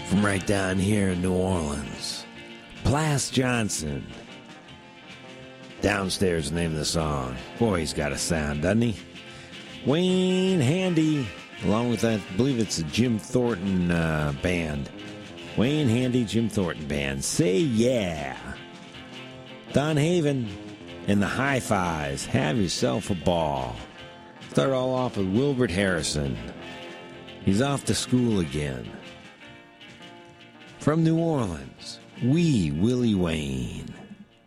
from right down here in New Orleans. Plas Johnson. Downstairs, the name of the song. Boy, he's got a sound, doesn't he? Wayne Handy, along with, I believe it's a Jim Thornton band. Wayne Handy, Jim Thornton band. Say yeah. Don Haven and the Hi-Fis. Have yourself a ball. Start all off with Wilbert Harrison. He's off to school again. From New Orleans, Wee Willie Wayne.